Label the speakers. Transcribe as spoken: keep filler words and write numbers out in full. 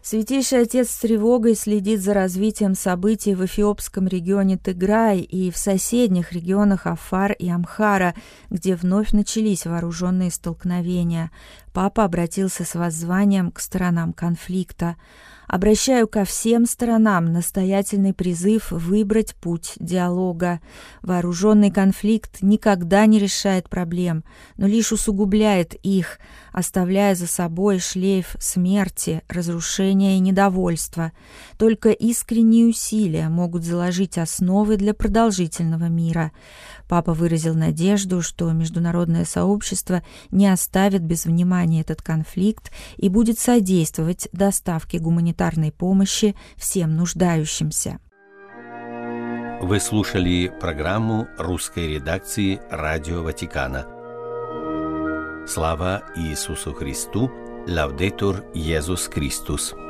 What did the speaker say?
Speaker 1: Святейший Отец с тревогой следит за развитием событий в эфиопском регионе Тиграй и в соседних регионах Афар и Амхара, где вновь начались вооруженные столкновения. Папа обратился с воззванием к сторонам конфликта. «Обращаю ко всем сторонам настоятельный призыв выбрать путь диалога. Вооруженный конфликт никогда не решает проблем, но лишь усугубляет их, оставляя за собой шлейф смерти, разрушения и недовольства. Только искренние усилия могут заложить основы для продолжительного мира». Папа выразил надежду, что международное сообщество не оставит без внимания этот конфликт и будет содействовать доставке гуманитарной помощи всем нуждающимся.
Speaker 2: Вы слушали программу русской редакции Радио Ватикана. Слава Иисусу Христу! Лаудетур Иисус Христос!